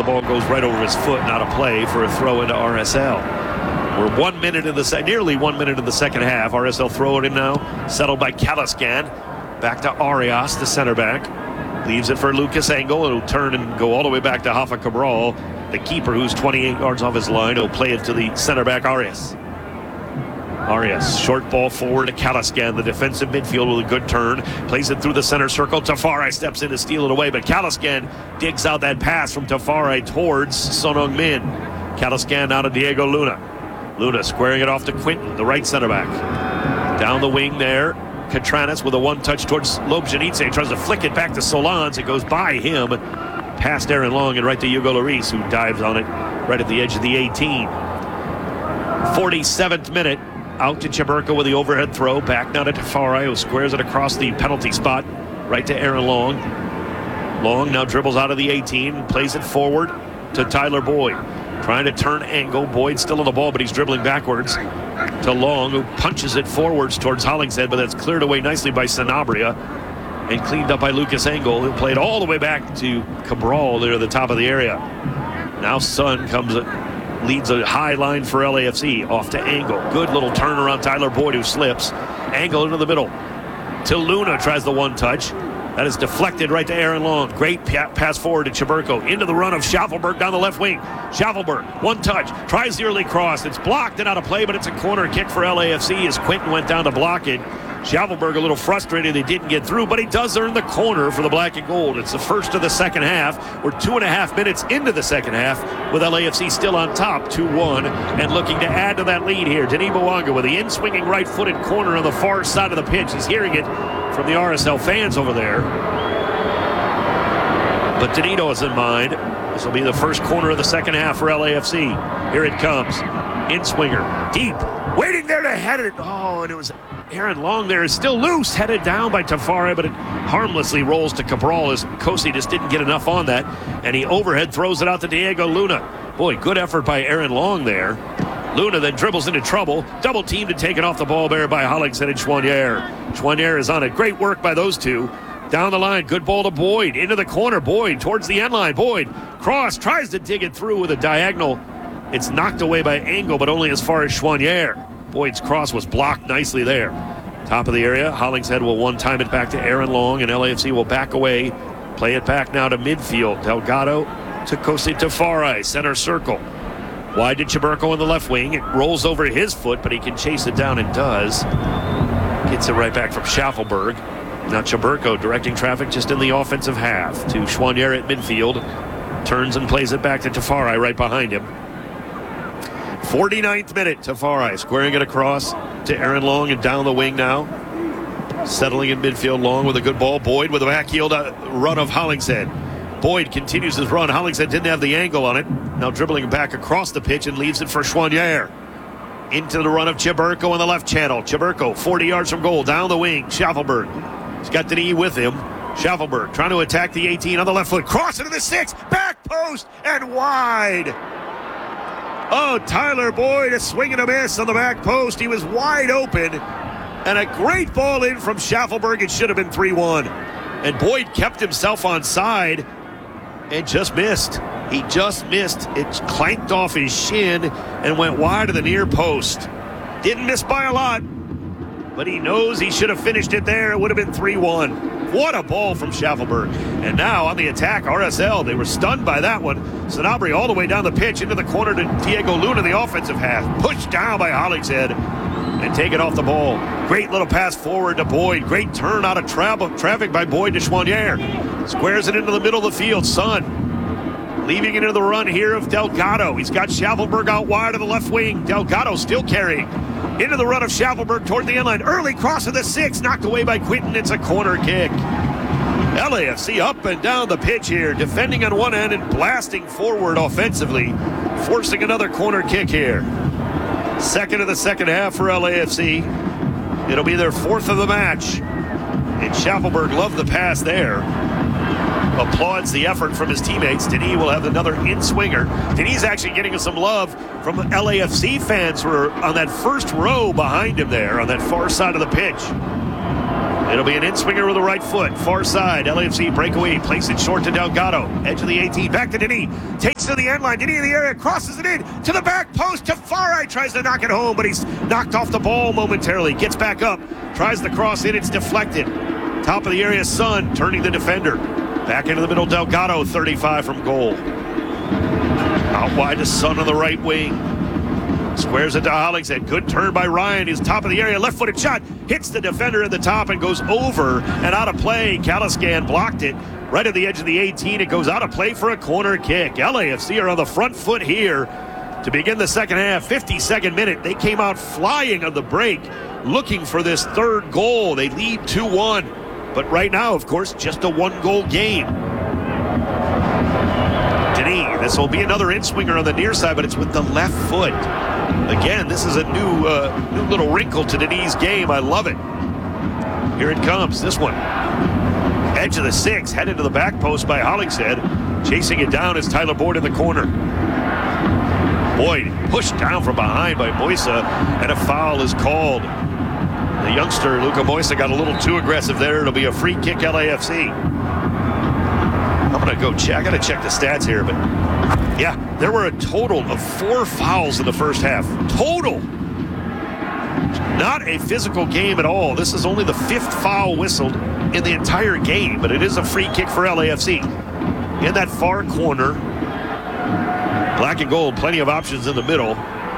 ball goes right over his foot, not a play for a throw into RSL. We're nearly 1 minute in the second half. RSL throw it in now, settled by Kalaskan. Back to Arias, the center back. Leaves it for Lucas Engel. It'll turn and go all the way back to Rafa Cabral, the keeper, who's 28 yards off his line. He'll play it to the center back, Arias. Arias, short ball forward to Kalaskan, the defensive midfield with a good turn. Plays it through the center circle. Tafari steps in to steal it away, but Kalaskan digs out that pass from Tafari towards Son Heung-min. Kalaskan out of Diego Luna. Luna squaring it off to Quinton, the right center back. Down the wing there, Catranas with a one-touch towards Lobjanidze. Tries to flick it back to Solans. It goes by him, past Aaron Long and right to Hugo Lloris, who dives on it right at the edge of the 18. 47th minute. Out to Chaburka with the overhead throw. Back now to Tafari, who squares it across the penalty spot. Right to Aaron Long. Long now dribbles out of the 18. Plays it forward to Tyler Boyd. Trying to turn angle. Boyd still on the ball, but he's dribbling backwards to Long, who punches it forwards towards Hollingshead, but that's cleared away nicely by Sanabria and cleaned up by Lucas Engel, who played all the way back to Cabral there at the top of the area. Now Son leads a high line for LAFC off to Engel. Good little turnaround. Tyler Boyd, who slips. Engel into the middle. Till Luna tries the one touch. That is deflected right to Aaron Long. Great pass forward to Chaburko. Into the run of Schavelberg down the left wing. Schavelberg, one touch, tries the early cross. It's blocked and out of play, but it's a corner kick for LAFC as Quinton went down to block it. Schavelberg a little frustrated they didn't get through, but he does earn the corner for the black and gold. It's the first of the second half. We're 2.5 minutes into the second half with LAFC still on top, 2-1, and looking to add to that lead here. Denis Bouanga with the in-swinging right-footed corner on the far side of the pitch. He's hearing it from the RSL fans over there. But Danilo is in mind. This will be the first corner of the second half for LAFC. Here it comes. In-swinger, deep, waiting there to head it. Oh, and it was Aaron Long there is still loose, headed down by Tafari, but it harmlessly rolls to Cabral as Kosi just didn't get enough on that, and he overhead throws it out to Diego Luna. Boy, good effort by Aaron Long there. Luna then dribbles into trouble, double teamed and taken off the ball there by Hollingshead and Chouanier. Chouanier is on it. Great work by those two. Down the line, good ball to Boyd, into the corner, Boyd towards the end line. Boyd, cross, tries to dig it through with a diagonal. It's knocked away by Engel, but only as far as Chouanier. Boyd's cross was blocked nicely there. Top of the area, Hollingshead will one-time it back to Aaron Long, and LAFC will back away. Play it back now to midfield. Delgado to Kosi Tafari, center circle. Wide to Chaburko on the left wing. It rolls over his foot, but he can chase it down and does. Gets it right back from Schavelberg. Now Chaburko directing traffic just in the offensive half to Chouanier at midfield. Turns and plays it back to Tafari right behind him. 49th minute, Tafari squaring it across to Aaron Long and down the wing now. Settling in midfield, Long with a good ball. Boyd with a backheel run of Hollingshead. Boyd continues his run. Hollingshead didn't have the angle on it. Now dribbling back across the pitch and leaves it for Chouanier. Into the run of Chaburko on the left channel. Chaburko, 40 yards from goal, down the wing. Schavelberg. He's got the knee with him. Schavelberg trying to attack the 18 on the left foot. Cross into the 6. Back post and wide. Oh, Tyler Boyd, a swing and a miss on the back post. He was wide open. And a great ball in from Schavelberg. It should have been 3-1. And Boyd kept himself on side and just missed. He just missed. It clanked off his shin and went wide of the near post. Didn't miss by a lot, but he knows he should have finished it there. It would have been 3-1. What a ball from Schavelberg. And now on the attack, RSL, they were stunned by that one. Sanabria all the way down the pitch into the corner to Diego Luna, the offensive half. Pushed down by Hollingshead and taken off the ball. Great little pass forward to Boyd. Great turn out of traffic by Boyd to Chouanier. Squares it into the middle of the field. Son leaving it into the run here of Delgado. He's got Schavelberg out wide of the left wing. Delgado still carrying. Into the run of Schavelberg toward the end line. Early cross of the 6, knocked away by Quinton. It's a corner kick. LAFC up and down the pitch here, defending on one end and blasting forward offensively, forcing another corner kick here. Second of the second half for LAFC. It'll be their fourth of the match. And Schavelberg loved the pass there. Applauds the effort from his teammates. Denis will have another in-swinger. Denis actually getting some love from LAFC fans who are on that first row behind him there on that far side of the pitch. It'll be an in-swinger with the right foot. Far side. LAFC breakaway. Place it short to Delgado. Edge of the 18. Back to Denis. Takes to the end line. Denis in the area. Crosses it in. To the back post. Tafari tries to knock it home, but he's knocked off the ball momentarily. Gets back up. Tries the cross in. It's deflected. Top of the area. Son turning the defender. Back into the middle. Delgado. 35 from goal. Out wide to Son on the right wing. Squares it to Hollingshead. Good turn by Ryan. He's top of the area. Left-footed shot. Hits the defender at the top and goes over and out of play. Kalaskan blocked it. Right at the edge of the 18. It goes out of play for a corner kick. LAFC are on the front foot here to begin the second half. 52nd minute. They came out flying on the break, looking for this third goal. They lead 2-1. But right now, of course, just a one-goal game. Denis, this will be another in-swinger on the near side, but it's with the left foot. Again, this is a new little wrinkle to Denis' game. I love it. Here it comes. This one. Edge of the 6, headed to the back post by Hollingshead. Chasing it down is Tyler Boyd in the corner. Boyd pushed down from behind by Moisa, and a foul is called. The youngster, Luka Moisa, got a little too aggressive there. It'll be a free kick, LAFC. I'm going to go check. I got to check the stats here, but yeah, there were a total of 4 fouls in the first half. Total. Not a physical game at all. This is only the 5th foul whistled in the entire game, but it is a free kick for LAFC. In that far corner, black and gold, plenty of options in the middle.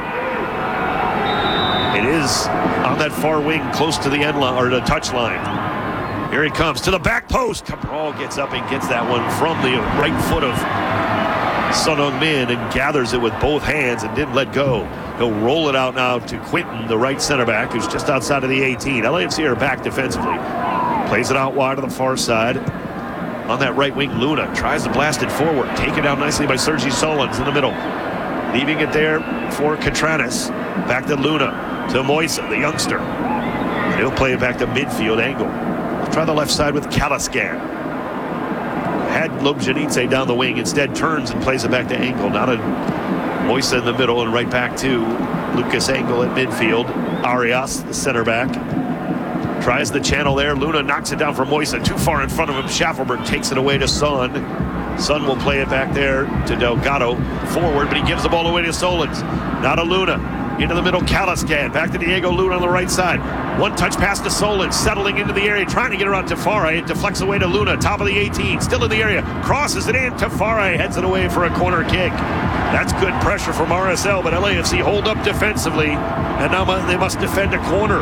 It is on that far wing, close to the end line or the touch line. Here it comes to the back post. Cabral gets up and gets that one from the right foot of Son Heung-min and gathers it with both hands and didn't let go. He'll roll it out now to Quinton, the right center back, who's just outside of the 18. LAFC are back defensively. Plays it out wide to the far side. On that right wing, Luna tries to blast it forward. Taken down nicely by Sergi Solins in the middle. Leaving it there for Catranis. Back to Luna, to Moisa, the youngster. And he'll play it back to midfield angle. Try the left side with Kalaskan. Had Lobjanidze down the wing. Instead turns and plays it back to Engel. Now to Moisa in the middle and right back to Lucas Engel at midfield. Arias, the center back. Tries the channel there. Luna knocks it down for Moisa. Too far in front of him. Schaffelberg takes it away to Son. Son will play it back there to Delgado. Forward, but he gives the ball away to Solins. Now to Luna. Into the middle, Kalaskan. Back to Diego Luna on the right side. One touch pass to Solins. Settling into the area. Trying to get around Tafari. It deflects away to Luna. Top of the 18. Still in the area. Crosses it in. Tafari heads it away for a corner kick. That's good pressure from RSL, but LAFC hold up defensively. And now they must defend a corner.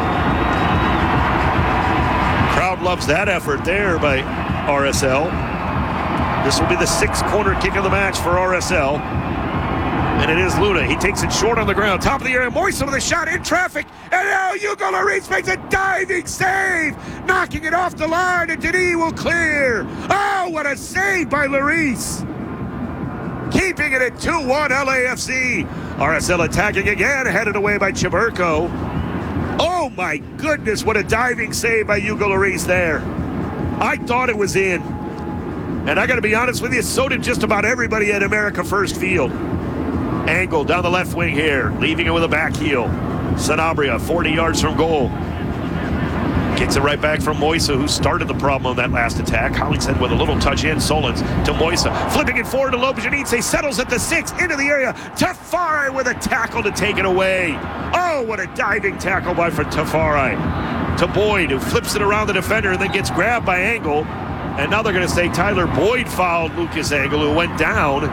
Crowd loves that effort there by RSL. This will be the 6th corner kick of the match for RSL. And it is Luna. He takes it short on the ground. Top of the area. Moisa with a shot in traffic. And now Hugo Lloris makes a diving save. Knocking it off the line. And Denis will clear. Oh, what a save by Lloris. Keeping it at 2-1 LAFC. RSL attacking again. Headed away by Chiburko. Oh, my goodness. What a diving save by Hugo Lloris there. I thought it was in. And I got to be honest with you, so did just about everybody at America First Field. Angle down the left wing here, leaving it with a back heel. Sanabria, 40 yards from goal. Gets it right back from Moisa, who started the problem on that last attack. Hollingshead with a little touch in. Solins to Moisa. Flipping it forward to Lobjanidze. Settles at the 6, into the area. Tafari with a tackle to take it away. Oh, what a diving tackle by Tafari. To Boyd, who flips it around the defender and then gets grabbed by Engel. And now they're going to say Tyler Boyd fouled Lucas Engel, who went down.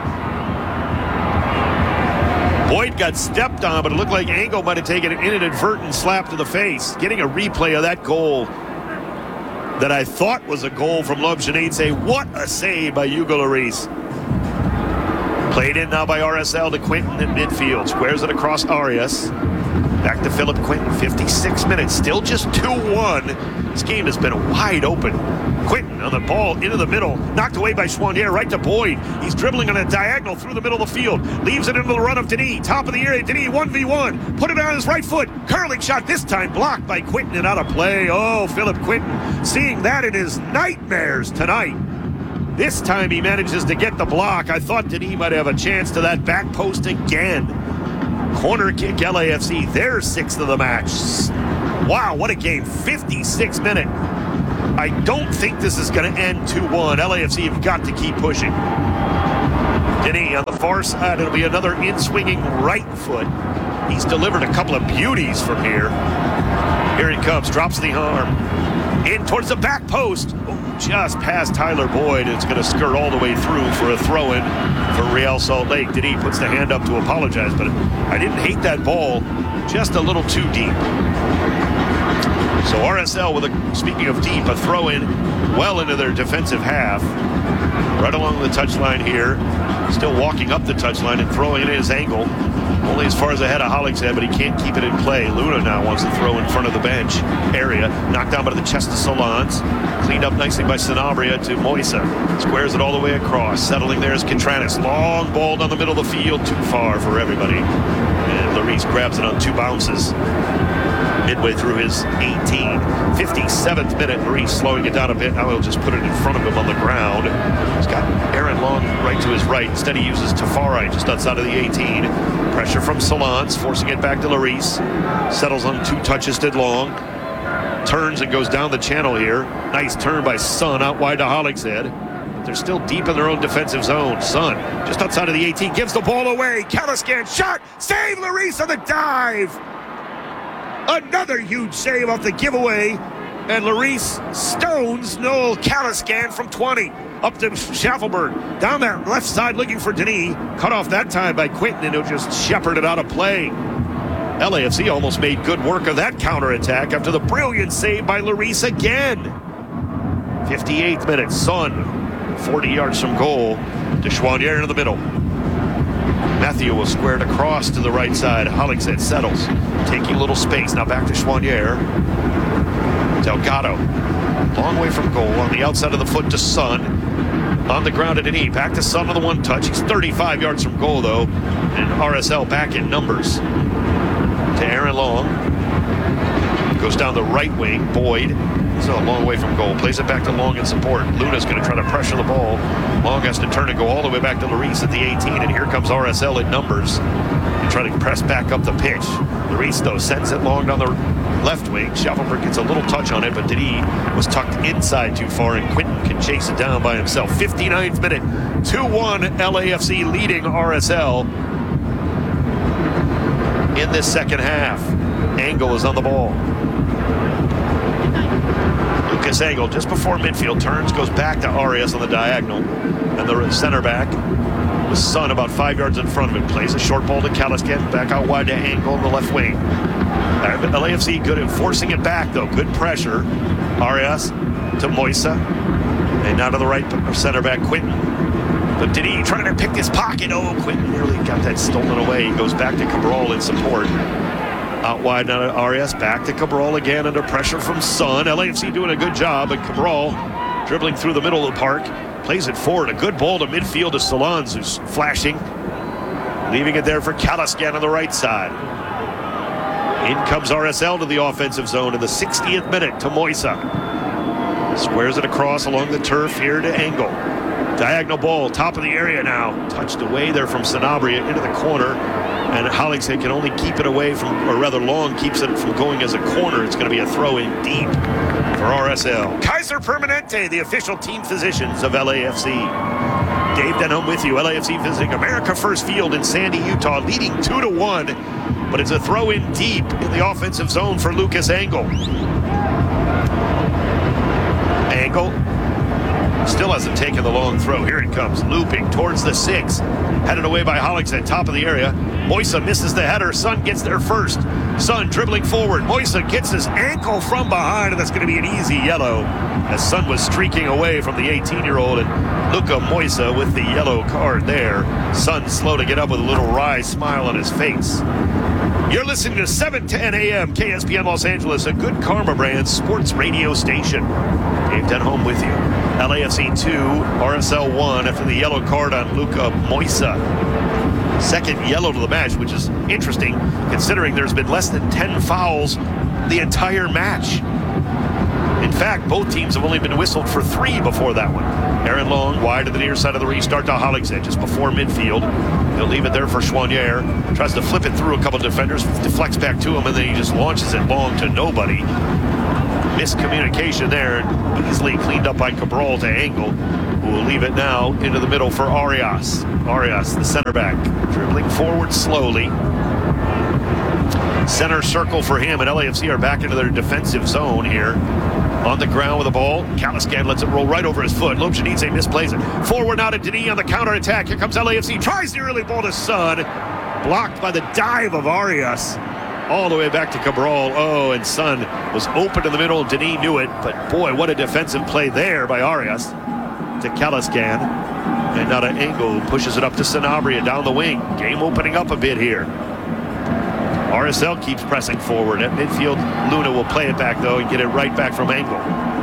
Boyd got stepped on, but it looked like Engel might have taken an inadvertent slap to the face. Getting a replay of that goal that I thought was a goal from Lobjanidze. What a save by Hugo Lloris. Played in now by RSL to Quinton in midfield. Squares it across Arias. Back to Philip Quinton. 56 minutes. Still just 2-1. This game has been wide open. Quinton on the ball into the middle. Knocked away by Schwandier. Right to Boyd. He's dribbling on a diagonal through the middle of the field. Leaves it into the run of Denis. Top of the area. Denis 1v1. Put it on his right foot. Curling shot. This time blocked by Quinton and out of play. Oh, Philip Quinton. Seeing that in his nightmares tonight. This time he manages to get the block. I thought Denis might have a chance to that back post again. Corner kick, LAFC, their 6th of the match. Wow, what a game. 56-minute. I don't think this is going to end 2-1. LAFC have got to keep pushing. Denis on the far side. It'll be another in-swinging right foot. He's delivered a couple of beauties from here. Here he comes, drops the arm. In towards the back post. Just past Tyler Boyd. It's going to skirt all the way through for a throw-in for Real Salt Lake. Denis puts the hand up to apologize, but I didn't hate that ball. Just a little too deep. So RSL with speaking of deep, a throw-in well into their defensive half. Right along the touchline here. Still walking up the touchline and throwing it at his ankle. Only as far as ahead of Hollingshead, but he can't keep it in play. Luna now wants to throw in front of the bench area. Knocked down by the chest of Solans. Cleaned up nicely by Sanabria to Moisa. Squares it all the way across. Settling there is Catranis. Long ball down the middle of the field. Too far for everybody. And Lloris grabs it on 2 bounces. Midway through his 57th minute, Lloris slowing it down a bit. Now he'll just put it in front of him on the ground. He's got Aaron Long right to his right. Instead he uses Tafari just outside of the 18. Pressure from Solans, forcing it back to Lloris. Settles on 2 touches to Long. Turns and goes down the channel here. Nice turn by Sun out wide to Hollingshead. But they're still deep in their own defensive zone. Sun just outside of the 18 gives the ball away. Caliscan shot. Save Lloris on the dive. Another huge save off the giveaway. And Lloris stones Noel Caliscan from 20. Up to Schaffelberg. Down that left side looking for Denis. Cut off that time by Quinton, and he'll just shepherd it out of play. LAFC almost made good work of that counterattack after the brilliant save by Lloris again. 58th minute, Sun, 40 yards from goal. De Chouanière into the middle. Matthew will square it across to the right side. Hollingshead settles, taking a little space. Now back to Chouanière. Delgado, long way from goal, on the outside of the foot to Sun. On the ground at Denis. Back to Sun on the 1 touch. He's 35 yards from goal, though. And RSL back in numbers. To Aaron Long. Goes down the right wing. Boyd. So a long way from goal. Plays it back to Long in support. Luna's going to try to pressure the ball. Long has to turn and go all the way back to Lloris at the 18. And here comes RSL in numbers. And try to press back up the pitch. Lloris, though, sends it long down the left wing. Schaffelberg gets a little touch on it, but Denis was tucked inside too far, and Quinton can chase it down by himself. 59th minute, 2-1 LAFC leading RSL in this second half. Engel is on the ball. Lucas Engel, just before midfield, turns, goes back to Arias on the diagonal, and the center back with Sun about 5 yards in front of him. Plays a short ball to Caliscan, back out wide to Engel on the left wing. LAFC good at forcing it back, though. Good pressure. Arias to Moisa. And now to the right center back, Quinton. But Denis trying to pick his pocket. Oh, Quinton nearly got that stolen away. He goes back to Cabral in support. Out wide now to Arias. Back to Cabral again under pressure from Sun. LAFC doing a good job, but Cabral dribbling through the middle of the park. Plays it forward. A good ball to midfield to Solans, who's flashing. Leaving it there for Caliscan on the right side. In comes RSL to the offensive zone in the 60th minute to Moisa. Squares it across along the turf here to Engel. Diagonal ball, top of the area now. Touched away there from Sanabria into the corner. And Hollingshead can only keep it away from, or rather Long keeps it from going as a corner. It's going to be a throw in deep for RSL. Kaiser Permanente, the official team physicians of LAFC. Dave Denholm with you. LAFC visiting America First Field in Sandy, Utah, leading 2-1. But it's a throw in deep in the offensive zone for Lucas Engel. Engel still hasn't taken the long throw. Here it comes, looping towards the 6. Headed away by Hollingshead, top of the area. Moisa misses the header. Sun gets there first. Sun dribbling forward. Moisa gets his ankle from behind, and that's going to be an easy yellow as Sun was streaking away from the 18-year-old. And Luka Moisa with the yellow card there. Sun slow to get up with a little wry smile on his face. You're listening to 710 AM KSPN Los Angeles, a Good Karma brand sports radio station. Dave Denholm with you. LAFC 2, RSL 1 after the yellow card on Luka Moisa. Second yellow to the match, which is interesting considering there's been less than 10 fouls the entire match. In fact, both teams have only been whistled for 3 before that one. Aaron Long wide to the near side of the restart to Hollingshead just before midfield. He'll leave it there for Chouanier. Tries to flip it through a couple defenders, deflects back to him, and then he just launches it long to nobody. Miscommunication there, and easily cleaned up by Cabral to Angle, who will leave it now into the middle for Arias. Arias, the center back, dribbling forward slowly. Center circle for him, and LAFC are back into their defensive zone here. On the ground with the ball. Kalaskan lets it roll right over his foot. Lobjanidze misplays it. Forward now to Denis on the counter-attack. Here comes LAFC. Tries the early ball to Son. Blocked by the dive of Arias. All the way back to Cabral. Oh, and Son was open in the middle. Denis knew it. But boy, what a defensive play there by Arias to Kalaskan. And now to Angle, who pushes it up to Sanabria down the wing. Game opening up a bit here. RSL keeps pressing forward at midfield. Luna will play it back, though, and get it right back from Angle.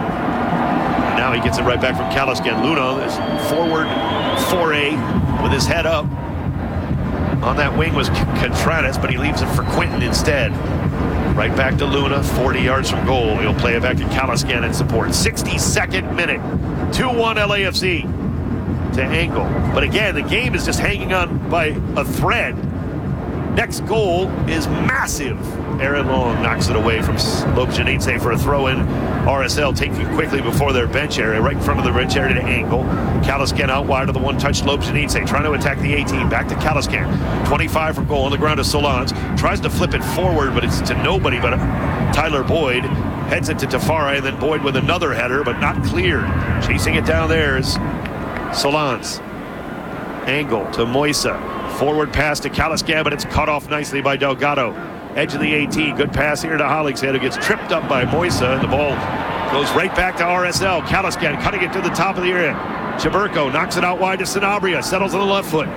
And now he gets it right back from Kalaskan. Luna is forward foray with his head up. On that wing was Contreras, but he leaves it for Quinton instead. Right back to Luna, 40 yards from goal. He'll play it back to Kalaskan in support. 62nd minute, 2-1 LAFC to Angle. But again, the game is just hanging on by a thread. Next goal is massive. Aaron Long knocks it away from Lobjanidze for a throw-in. RSL taking quickly before their bench area, right in front of the bench area to Angle. Kalaskan out wide of the one-touch Lobjanidze, trying to attack the 18. Back to Kalaskan. 25 from goal on the ground to Solans. Tries to flip it forward, but it's to nobody but Tyler Boyd. Heads it to Tafari, and then Boyd with another header, but not cleared. Chasing it down there is Solans. Angle to Moisa. Forward pass to Kalaskan, but it's cut off nicely by Delgado. Edge of the 18. Good pass here to Hollingshead, who gets tripped up by Moisa, and the ball goes right back to RSL. Kalaskan cutting it to the top of the area. Chaburko knocks it out wide to Sanabria. Settles on the left foot.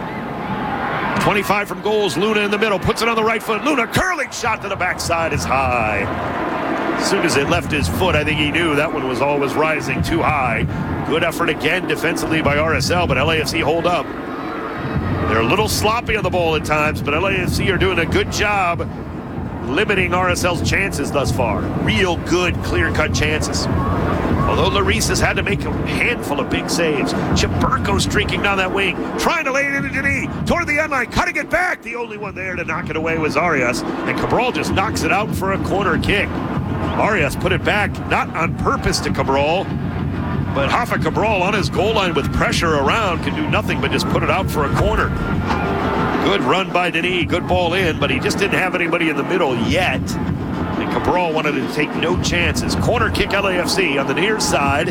25 from goals. Luna in the middle. Puts it on the right foot. Luna curling shot to the backside is high. As soon as it left his foot, I think he knew that one was always rising too high. Good effort again defensively by RSL, but LAFC hold up. They're a little sloppy on the ball at times, but LAFC are doing a good job limiting RSL's chances thus far. Real good, clear-cut chances. Although Lloris has had to make a handful of big saves. Chaburko streaking down that wing, trying to lay it into Denis, toward the end line, cutting it back. The only one there to knock it away was Arias, and Cabral just knocks it out for a corner kick. Arias put it back, not on purpose to Cabral, but Rafa Cabral on his goal line with pressure around can do nothing but just put it out for a corner. Good run by Denis, good ball in, but he just didn't have anybody in the middle yet. And Cabral wanted to take no chances. Corner kick LAFC on the near side,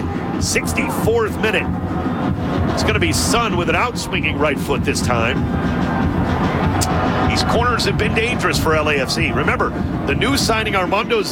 64th minute. It's going to be Son with an outswinging right foot this time. These corners have been dangerous for LAFC. Remember, the new signing Armindo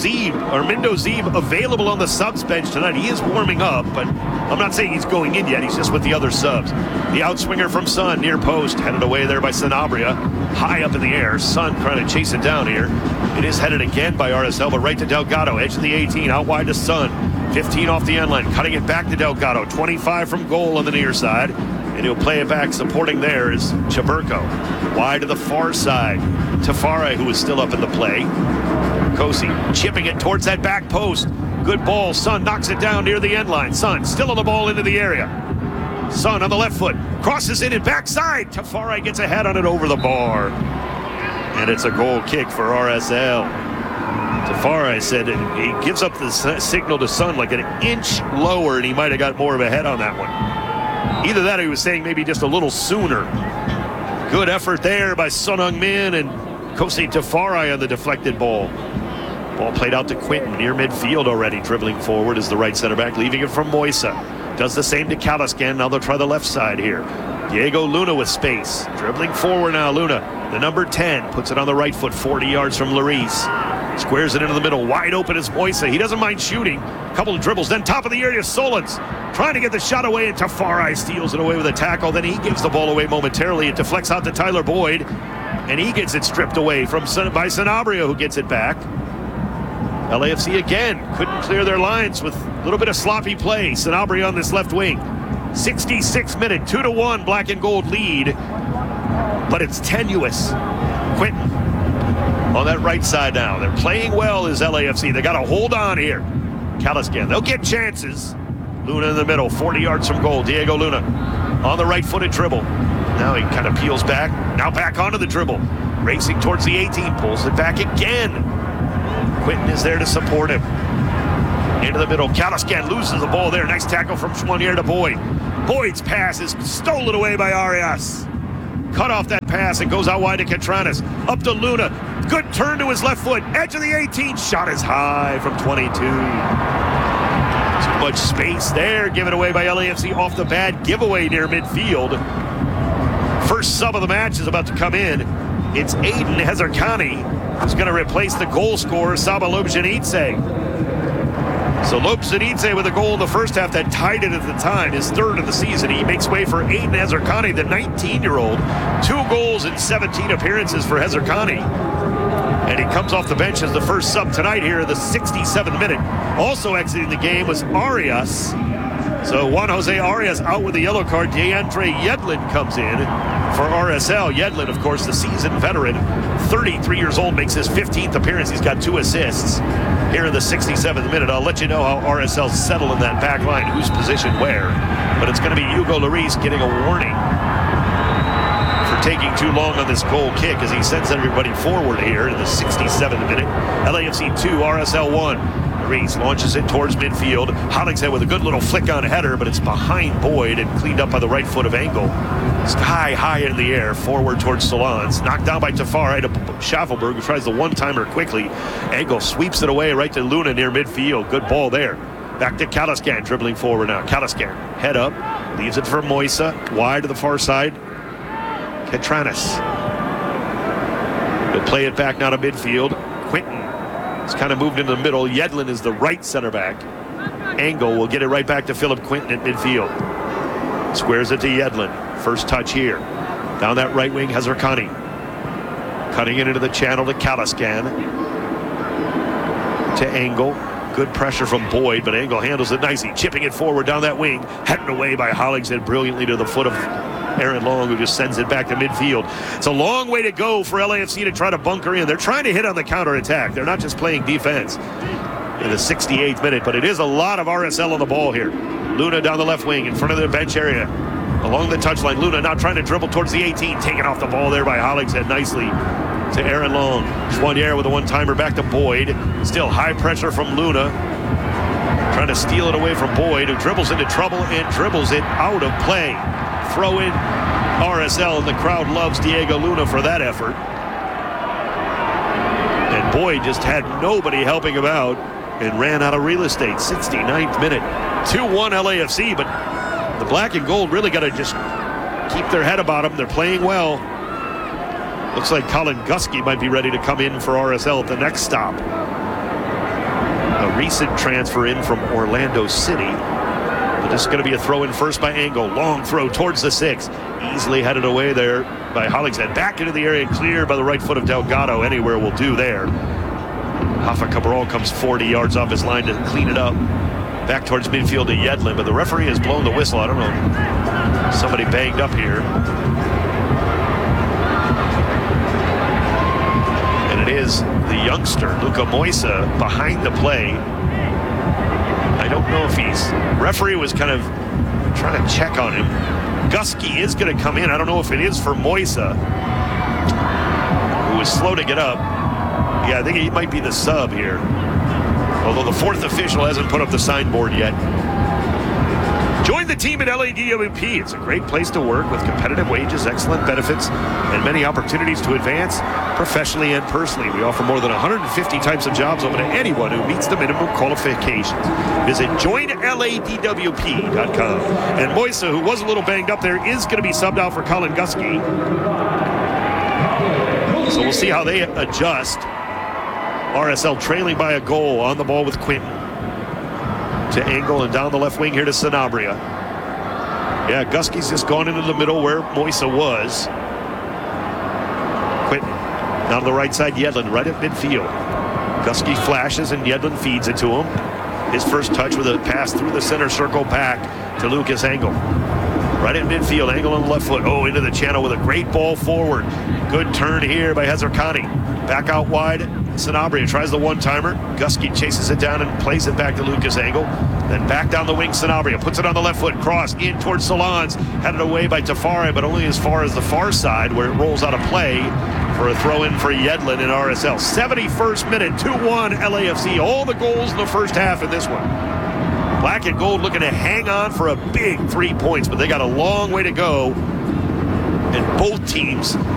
Zeeb available on the subs bench tonight. He is warming up, but I'm not saying he's going in yet. He's just with the other subs. The outswinger from Son, near post, headed away there by Sanabria. High up in the air. Son trying to chase it down here. It is headed again by RSL, but right to Delgado. Edge of the 18, out wide to Son. 15 off the end line, cutting it back to Delgado. 25 from goal on the near side. And he'll play it back. Supporting there is Chaburko. Wide to the far side. Tafari, who is still up in the play. Kosi chipping it towards that back post. Good ball. Son knocks it down near the end line. Son still on the ball into the area. Son on the left foot. Crosses in and backside. Tafari gets a head on it over the bar. And it's a goal kick for RSL. Tafari said he gives up the signal to Son like an inch lower, and he might have got more of a head on that one. Either that or he was saying maybe just a little sooner. Good effort there by Son Heung-min and Kosi Tafari on the deflected ball. Ball played out to Quinton near midfield already. Dribbling forward is the right center back, leaving it from Moisa. Does the same to Kalaskan. Now they'll try the left side here. Diego Luna with space. Dribbling forward now, Luna. The number 10 puts it on the right foot, 40 yards from Lloris. Squares it into the middle. Wide open is Moisa. He doesn't mind shooting. Couple of dribbles. Then top of the area, Solans trying to get the shot away, and Tafari steals it away with a tackle. Then he gives the ball away momentarily. It deflects out to Tyler Boyd, and he gets it stripped away by Sanabria, who gets it back. LAFC again couldn't clear their lines with a little bit of sloppy play. Sanabria on this left wing. 66th minute, 2-1 black and gold lead, but it's tenuous. Quinton on that right side now. They're playing well as LAFC. They got to hold on here. Kalaskan. They'll get chances. Luna in the middle, 40 yards from goal. Diego Luna on the right-footed dribble. Now he kind of peels back. Now back onto the dribble. Racing towards the 18, pulls it back again. Quinton is there to support him. Into the middle. Kalaskan loses the ball there. Nice tackle from Chouanier to Boyd. Boyd's pass is stolen away by Arias. Cut off that pass. It goes out wide to Catranas. Up to Luna. Good turn to his left foot. Edge of the 18. Shot is high from 22. Too much space there. Given away by LAFC off the bad giveaway near midfield. First sub of the match is about to come in. It's Aiden Hezarkhani who's going to replace the goal scorer, Saba Lobjanidze. So Lobjanidze with a goal in the first half that tied it at the time, his third of the season. He makes way for Aiden Hezarkhani, the 19-year-old. 2 goals in 17 appearances for Hezarkhani. And he comes off the bench as the first sub tonight here in the 67th minute. Also exiting the game was Arias. So Juan Jose Arias out with the yellow card. Deandre Yedlin comes in for RSL. Yedlin, of course, the seasoned veteran, 33 years old, makes his 15th appearance. He's got 2 assists here in the 67th minute. I'll let you know how RSL settle in that back line, who's positioned where. But it's going to be Hugo Lloris getting a warning for taking too long on this goal kick as he sends everybody forward here in the 67th minute. LAFC 2, RSL 1. Reese launches it towards midfield. Hollingshead with a good little flick on header, but it's behind Boyd and cleaned up by the right foot of Engel. High in the air, forward towards Solans. Knocked down by Tafari to Schaffelberg, who tries the one-timer quickly. Engel sweeps it away right to Luna near midfield. Good ball there. Back to Kalaskan, dribbling forward now. Kalaskan, head up, leaves it for Moisa. Wide to the far side. Catranas. He'll play it back now to midfield. Quinton. It's kind of moved into the middle. Yedlin is the right center back. Engel will get it right back to Philip Quinton at midfield. Squares it to Yedlin. First touch here. Down that right wing, Hezarkhani. Cutting it into the channel to Kalaskan. To Engel. Good pressure from Boyd, but Engel handles it nicely. Chipping it forward down that wing. Headed away by Hollingshead brilliantly to the foot of Aaron Long, who just sends it back to midfield. It's a long way to go for LAFC to try to bunker in. They're trying to hit on the counterattack. They're not just playing defense in the 68th minute, but it is a lot of RSL on the ball here. Luna down the left wing in front of the bench area. Along the touchline, Luna now trying to dribble towards the 18. Taken off the ball there by Hollingshead nicely to Aaron Long. Chouanier with a one-timer back to Boyd. Still high pressure from Luna. Trying to steal it away from Boyd, who dribbles into trouble and dribbles it out of play. Throw in RSL, and the crowd loves Diego Luna for that effort. And Boyd just had nobody helping him out and ran out of real estate. 69th minute. 2-1 LAFC, but the black and gold really got to just keep their head about them. They're playing well. Looks like Colin Gusky might be ready to come in for RSL at the next stop. A recent transfer in from Orlando City. But this is going to be a throw in first by Engel. Long throw towards the 6. Easily headed away there by Hollingshead. Back into the area, cleared by the right foot of Delgado. Anywhere will do there. Rafa Cabral comes 40 yards off his line to clean it up. Back towards midfield to Yedlin, but the referee has blown the whistle. I don't know. Somebody banged up here. And it is the youngster, Luka Moisa, behind the play. I don't know if referee was kind of trying to check on him. Gusky is going to come in. I don't know if it is for Moisa, who was slow to get up. Yeah, I think he might be the sub here. Although the 4th official hasn't put up the signboard yet. Join the team at LADWP. It's a great place to work with competitive wages, excellent benefits, and many opportunities to advance professionally and personally. We offer more than 150 types of jobs open to anyone who meets the minimum qualifications. Visit joinladwp.com. And Moisa, who was a little banged up there, is going to be subbed out for Colin Gusky. So we'll see how they adjust. RSL trailing by a goal on the ball with Quinton. To Engel and down the left wing here to Sanabria. Yeah, Gusky's just gone into the middle where Moisa was. Quinton down to the right side, Yedlin right at midfield. Gusky flashes and Yedlin feeds it to him. His first touch with a pass through the center circle back to Lucas Engel. Right in midfield, angle on the left foot. Oh, into the channel with a great ball forward. Good turn here by Hezarkhani. Back out wide, Sanabria tries the one-timer. Gusky chases it down and plays it back to Lucas Engel. Then back down the wing, Sanabria puts it on the left foot. Cross in towards Solans. Headed away by Tafari, but only as far as the far side where it rolls out of play for a throw-in for Yedlin in RSL. 71st minute, 2-1 LAFC. All the goals in the first half in this one. Black and gold looking to hang on for a big 3 points, but they got a long way to go. And both teams